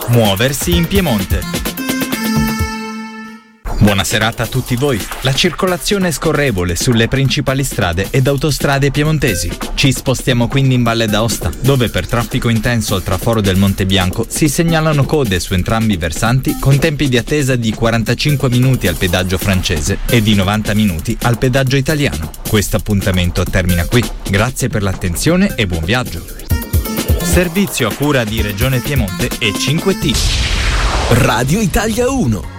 Muoversi in Piemonte. Buona serata a tutti voi. La circolazione è scorrevole sulle principali strade ed autostrade piemontesi. Ci spostiamo quindi in Valle d'Aosta, dove per traffico intenso al traforo del Monte Bianco si segnalano code su entrambi i versanti con tempi di attesa di 45 minuti al pedaggio francese e di 90 minuti al pedaggio italiano. Questo appuntamento termina qui. Grazie per l'attenzione e buon viaggio. Servizio a cura di Regione Piemonte e 5T. Radio Italia 1.